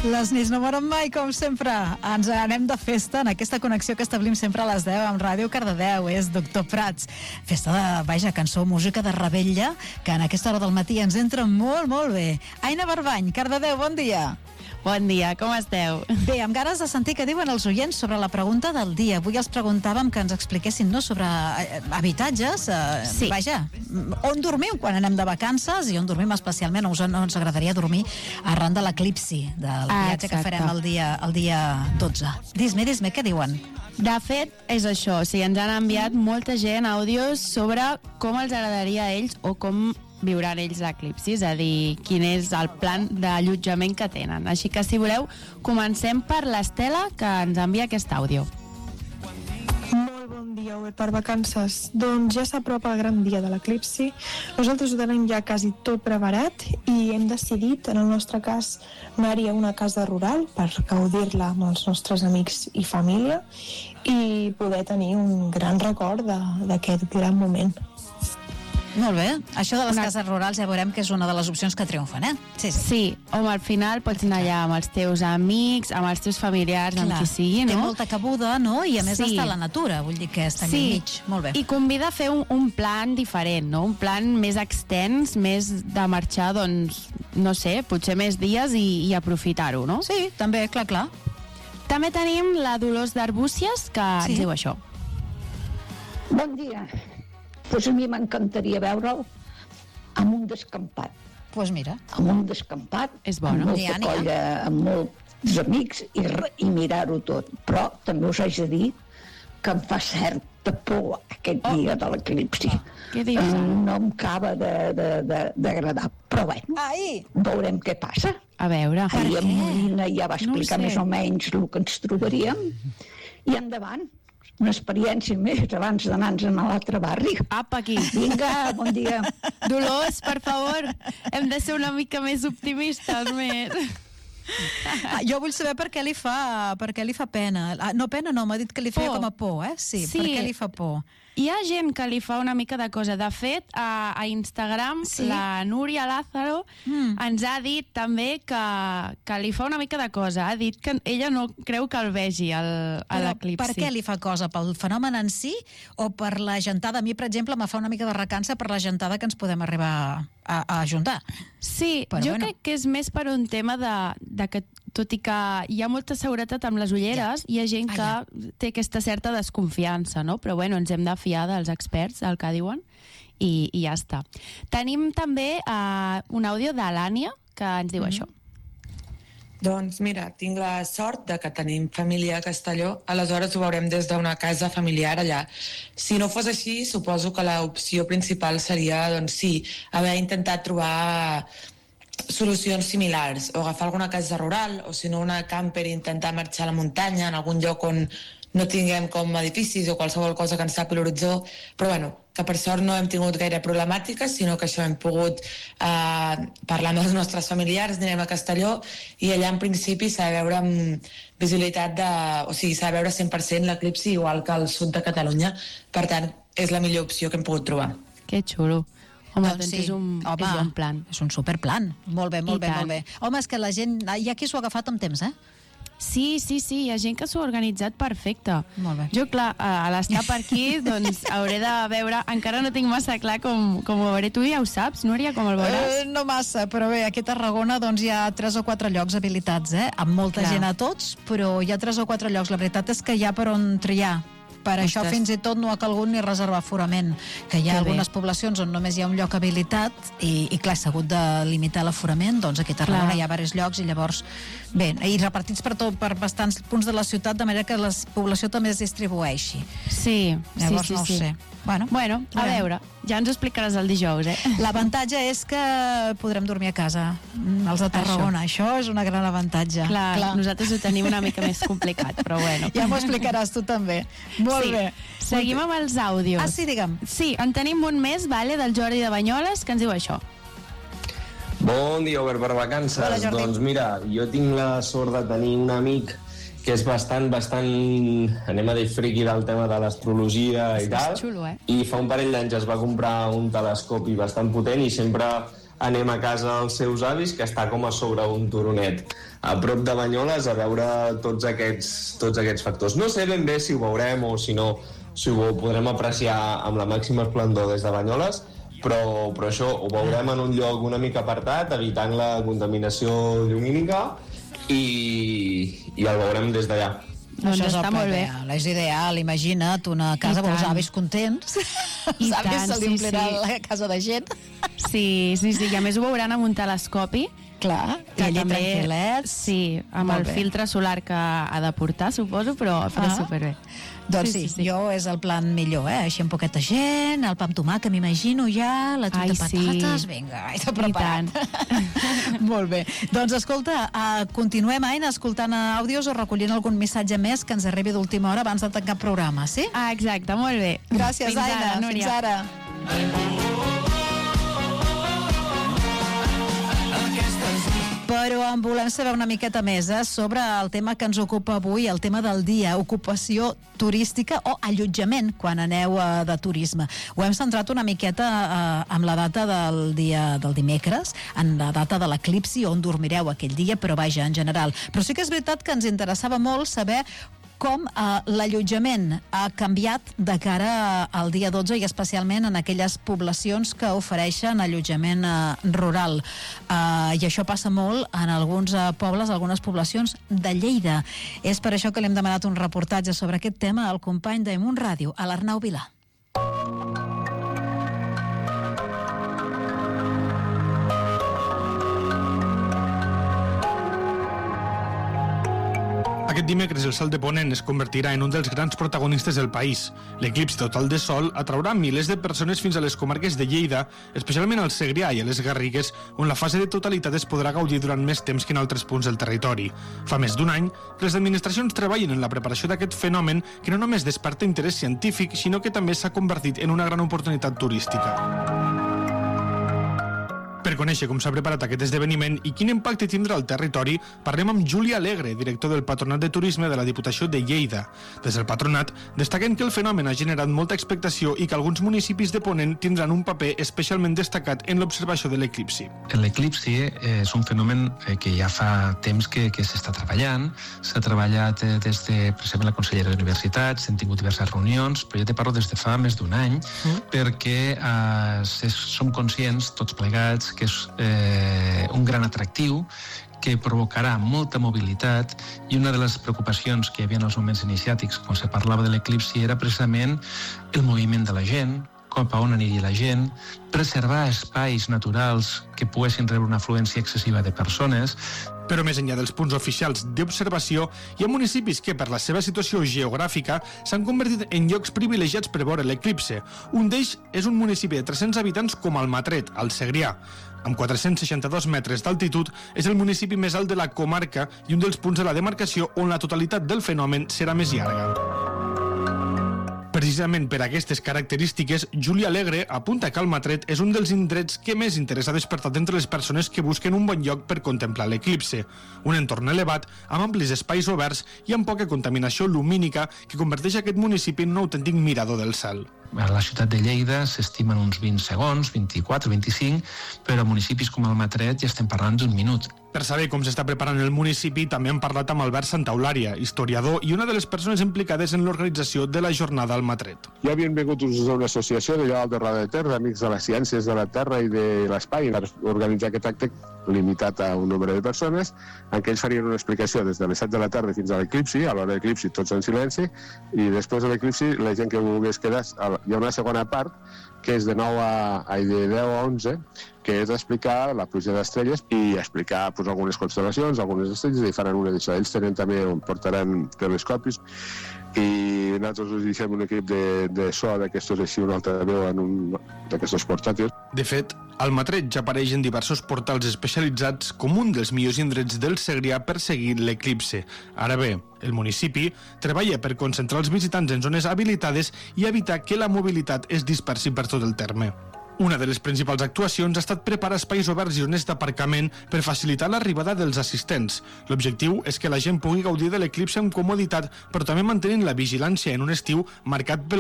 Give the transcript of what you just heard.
Les nits no moren mai, com sempre. Ens anem de festa en aquesta connexió que establim sempre a les 10 amb Ràdio Cardedeu. És Doctor Prats. Festa de, cançó, música de revetlla, que en aquesta hora del matí ens entra molt, molt bé. Aina Barbany, Cardedeu, bon dia. Bon dia, com esteu? Bé, amb ganes de sentir què diuen els oients sobre la pregunta del dia. Avui els preguntàvem que ens expliquessin sobre habitatges. Sí. On dormiu quan anem de vacances i on dormim especialment, on ens agradaria dormir arran de l'eclipsi del viatge que farem el dia 12. Dis-me, què diuen? De fet, és això, ens han enviat molta gent àudios sobre com els agradaria a ells o com viuran ells l'eclipsi, és a dir, quin és el plan d'allotjament que tenen. Així que, si voleu, comencem per l'Estela, que ens envia aquest àudio. Molt bon dia, per vacances. Doncs ja s'apropa el gran dia de l'eclipsi. Nosaltres ho tenim ja quasi tot preparat i hem decidit, en el nostre cas, anar-hi a una casa rural per gaudir-la amb els nostres amics i família i poder tenir un gran record d'aquest gran moment. Molt bé. Això de les cases rurals ja veurem que és una de les opcions que triomfen, eh? Sí, home, al final pots anar allà amb els teus amics, amb els teus familiars, amb qui sigui, no? Té molta cabuda, no? I a més està a la natura, vull dir que està al mig. Molt bé. I convida a fer un plan diferent, no? Un plan més extens, més de marxar, doncs, no sé, potser més dies i aprofitar-ho, no? Sí, també, clar. També tenim la Dolors d'Arbúcies, que ens diu això. Bon dia. Doncs a mi m'encantaria veure'l amb un descampat. Doncs mira. Amb un descampat, és bo, no? Amb molta colla, amb molts amics i mirar-ho tot. Però també us haig de dir que em fa certa por aquest dia de l'eclipsi. Què dius? No em acaba d'agradar. Però bueno, veurem què passa. A veure. Ahir en Molina ja va explicar més o menys el que ens trobaríem. I endavant. Una experiència més abans d'anar-nos a l'altre barri. Apa, aquí. Vinga, bon dia. Dolors, per favor, hem de ser una mica més optimistes, més. Jo vull saber per què li fa pena. No, pena no, m'ha dit que li feia com a por, eh? Sí, per què li fa por? Hi ha gent que li fa una mica de cosa. De fet, a Instagram, la Núria Lázaro ens ha dit també que li fa una mica de cosa. Ha dit que ella no creu que el vegi a l'eclipsi. Per què li fa cosa? Pel fenomen en si o per la gentada? A mi, per exemple, me fa una mica de recança per la gentada que ens podem arribar a ajuntar. Sí, però jo crec que és més per un tema de que, tot i que hi ha molta seguretat amb les ulleres, hi ha gent que té aquesta certa desconfiança, no? Però bueno, ens hem de fiar dels experts, del que diuen, i ja està. Tenim també un àudio de l'Ània, que ens diu això. Doncs mira, tinc la sort de que tenim família a Castelló, aleshores ho veurem des d'una casa familiar allà. Si no fos així, suposo que l'opció principal seria, doncs sí, haver intentat trobar solucions similars, o agafar alguna casa rural, o si no una camper i intentar marxar a la muntanya, en algun lloc on no tinguem com edificis o qualsevol cosa que ens tapi l'horitzó, però bueno, que per sort no hem tingut gaire problemàtiques, sinó que això hem pogut parlar amb els nostres familiars, anirem a Castelló i allà en principi s'ha de veure amb visibilitat s'ha de veure 100% l'eclipsi igual que al sud de Catalunya, per tant és la millor opció que hem pogut trobar. Que xulo. Home, doncs és un bon plan. És un superplan. Molt bé. Home, és que la gent, hi ha qui s'ho ha agafat amb temps, eh? Sí, hi ha gent que s'ho ha organitzat perfecte. Molt bé. Jo, clar, a l'estar per aquí, doncs hauré de veure, encara no tinc massa clar com ho veuré. Tu ja ho saps, Núria, com el veuràs? No massa, però bé, aquí a Tarragona doncs hi ha 3 o 4 llocs habilitats, amb molta gent a tots, però hi ha 3 o 4 llocs. La veritat és que hi ha per on triar. Per això fins i tot no ha calgut ni reservar aforament, que hi ha algunes poblacions on només hi ha un lloc habilitat i clar, s'ha hagut de limitar l'aforament, doncs aquí a Tarragona hi ha diversos llocs i llavors, bé, i repartits per bastants punts de la ciutat, de manera que la població també es distribueixi. Sí, llavors no ho sé. Bueno, a veure, ja ens ho explicaràs el dijous, eh? L'avantatge és que podrem dormir a casa, els de Tarragona. Això és un gran avantatge. Clar, nosaltres ho tenim una mica més complicat, però bueno. Ja m'ho explicaràs tu també. Molt bé. Seguim amb els àudios. Ah, sí, digue'm. Sí, en tenim un més, del Jordi de Banyoles, que ens diu això. Bon dia, Obert per vacances. Hola, Jordi. Doncs mira, jo tinc la sort de tenir un amic que és bastant, anem a dir, friqui del tema de l'astrologia i tal. És xulo, eh? I fa un parell d'anys es va comprar un telescopi bastant potent i sempre anem a casa dels seus avis, que està com a sobre un turonet a prop de Banyoles, a veure tots aquests factors. No sé ben bé si ho veurem o si no, si ho podrem apreciar amb la màxima esplendor des de Banyoles, però això ho veurem en un lloc una mica apartat, evitant la contaminació llumínica, i el veurem des d'allà. Això està molt bé. És ideal, imagina't, una casa amb els avis contents. I els avis se li omplirà la casa de gent. Sí, i a més ho veuran amb un telescopi. Clar, i allà tranquil·lets. Sí, amb el filtre solar que ha de portar, suposo, però superbé. Doncs sí, jo és el plan millor, Així amb poqueta gent, el pa amb tomàquet, m'imagino ja, la truita de patates, vinga, tot preparat. Molt bé. Doncs escolta, continuem, Aina, escoltant àudios o recollint algun missatge més que ens arribi d'última hora abans de tancar el programa, sí? Exacte, molt bé. Gràcies, Aina. Fins ara. Però en volem saber una miqueta més sobre el tema que ens ocupa avui, el tema del dia, ocupació turística o allotjament quan aneu de turisme. Ho hem centrat una miqueta amb la data del dimecres, en la data de l'eclipsi, on dormireu aquell dia, però vaja, en general. Però sí que és veritat que ens interessava molt saber com l'allotjament ha canviat de cara al dia 12 i especialment en aquelles poblacions que ofereixen allotjament rural. I això passa molt en alguns pobles, algunes poblacions de Lleida. És per això que li hem demanat un reportatge sobre aquest tema al company de Munt Ràdio, a l'Arnau Vilà. Aquest dimecres el Sol de Ponent es convertirà en un dels grans protagonistes del país. L'eclipsi total de sol atraurà milers de persones fins a les comarques de Lleida, especialment al Segrià i a les Garrigues, on la fase de totalitat es podrà gaudir durant més temps que en altres punts del territori. Fa més d'un any que les administracions treballen en la preparació d'aquest fenomen que no només desperta interès científic, sinó que també s'ha convertit en una gran oportunitat turística. Per conèixer com s'ha preparat aquest esdeveniment i quin impacte tindrà al territori, parlem amb Juli Alegre, director del Patronat de Turisme de la Diputació de Lleida. Des del patronat destaquen que el fenomen ha generat molta expectació i que alguns municipis de Ponent tindran un paper especialment destacat en l'observació de l'eclipsi. L'eclipsi és un fenomen que ja fa temps que s'està treballant. S'ha treballat des de, per exemple, la Consellera d'Universitats, hem tingut diverses reunions, però ja te parlo des de fa més d'un any, perquè som conscients, tots plegats, que és un gran atractiu que provocarà molta mobilitat, i una de les preocupacions que hi havia en els moments iniciàtics quan se parlava de l'eclipsi era precisament el moviment de la gent, cap a on aniria la gent, preservar espais naturals que poguessin rebre una afluència excessiva de persones. Però més enllà dels punts oficials d'observació, hi ha municipis que, per la seva situació geogràfica, s'han convertit en llocs privilegiats per veure l'eclipse. Un d'ells és un municipi de 300 habitants com Almatret, al Segrià. Amb 462 metres d'altitud, és el municipi més alt de la comarca i un dels punts de la demarcació on la totalitat del fenomen serà més llarga. Precisament per aquestes característiques, Juli Alegre apunta que Almatret és un dels indrets que més interès ha despertat entre les persones que busquen un bon lloc per contemplar l'eclipse. Un entorn elevat, amb amplis espais oberts i amb poca contaminació lumínica que converteix aquest municipi en un autèntic mirador del cel. A la ciutat de Lleida s'estimen uns 20 segons, 24, 25, però a municipis com Almatret ja estem parlant d'un minut. Per saber com s'està preparant el municipi, també hem parlat amb Albert Santaulària, historiador i una de les persones implicades en l'organització de la jornada Almatret. Ja havien vingut una associació de Llevant de Roda de Ter, d'Amics de les Ciències de la Terra i de l'Espai, per organitzar aquest acte limitat a un nombre de persones, en què ells farien una explicació des de les 7 de la tarda fins a l'eclipsi, a l'hora de l'eclipsi tots en silenci, i després de l'eclipsi la gent que volgués quedar, hi ha una segona part, que és de 10 a 11, que és explicar la pluja d'estrelles i explicar algunes constel·lacions, algunes estrelles, i faran una d'això. Ells també portaran telescopis, i nosaltres us deixem un equip de so d'aquestos, així una altra veu en un d'aquestos portàtils. De fet, Almatret ja apareix en diversos portals especialitzats com un dels millors indrets del Segrià per seguir l'eclipse. Ara bé, el municipi treballa per concentrar els visitants en zones habilitades i evitar que la mobilitat es dispersi per tot el terme. Una de les principals actuacions ha estat preparar espais oberts i zones d'aparcament per facilitar l'arribada dels assistents. L'objectiu és que la gent pugui gaudir de l'eclipse amb comoditat, però també mantenint la vigilància en un estiu marcat pel